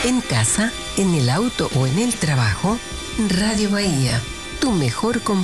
En casa, en el auto o en el trabajo, Radio Bahía, tu mejor compañía.